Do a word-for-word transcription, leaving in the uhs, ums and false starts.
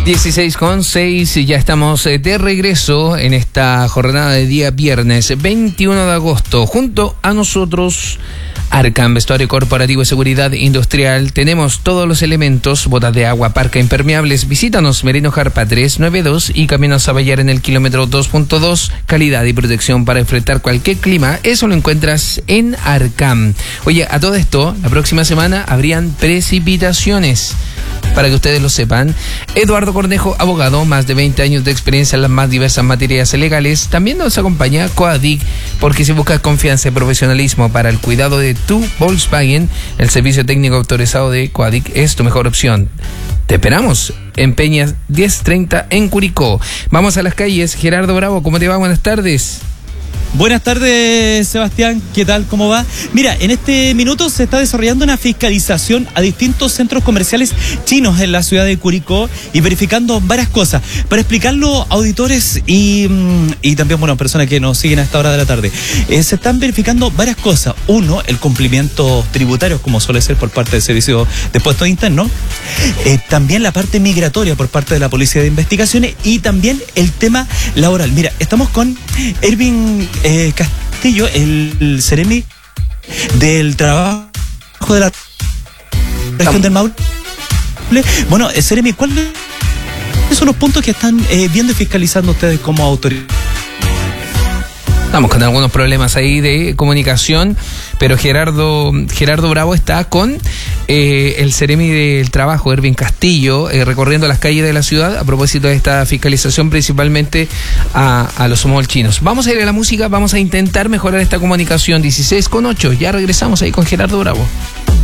dieciséis con seis y ya estamos de regreso en esta jornada de día viernes veintiuno de agosto. Junto a nosotros, Arcam, vestuario corporativo y seguridad industrial. Tenemos todos los elementos: botas de agua, parca, impermeables. Visítanos, Merino Jarpa trescientos noventa y dos y Camino a Saballar en el kilómetro dos punto dos. Calidad y protección para enfrentar cualquier clima, eso lo encuentras en Arcam. Oye, a todo esto, la próxima semana habrían precipitaciones, para que ustedes lo sepan. Eduardo Cornejo, abogado, más de veinte años de experiencia en las más diversas materias legales. También nos acompaña Coadic, porque si buscas confianza y profesionalismo para el cuidado de tu Volkswagen, el servicio técnico autorizado de Coadic es tu mejor opción. Te esperamos en Peñas diez treinta en Curicó. Vamos a las calles. Gerardo Bravo, ¿cómo te va? Buenas tardes. Buenas tardes, Sebastián, ¿qué tal? ¿Cómo va? Mira, en este minuto se está desarrollando una fiscalización a distintos centros comerciales chinos en la ciudad de Curicó y verificando varias cosas. Para explicarlo, auditores y, y también, bueno, personas que nos siguen a esta hora de la tarde, eh, se están verificando varias cosas. Uno, el cumplimiento tributario, como suele ser por parte del Servicio de Puestos Internos. Eh, también la parte migratoria por parte de la Policía de Investigaciones y también el tema laboral. Mira, estamos con Ervin Eh, Castillo, el, el Ceremi del trabajo de la región del Maule. Bueno, eh, Ceremi, ¿cuáles son los puntos que están eh, viendo y fiscalizando ustedes como autoridad? Estamos con algunos problemas ahí de comunicación, pero Gerardo Gerardo Bravo está con eh, el Ceremi del Trabajo, Ervin Castillo, eh, recorriendo las calles de la ciudad a propósito de esta fiscalización, principalmente a, a los small chinos. Vamos a ir a la música, vamos a intentar mejorar esta comunicación. Dieciséis con ocho, ya regresamos ahí con Gerardo Bravo.